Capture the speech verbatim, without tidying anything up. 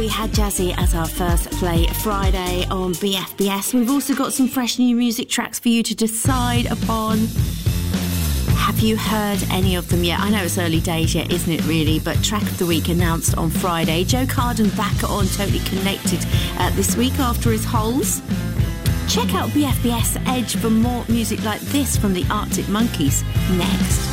had Jazzy as our first play Friday on B F B S. We've also got some fresh new music tracks for you to decide upon. Have you heard any of them yet? I know it's early days yet, isn't it really? But Track of the Week announced on Friday. Joe Carden back on Totally Connected uh, this week after his holes. Check out B F B S Edge for more music like this from the Arctic Monkeys next.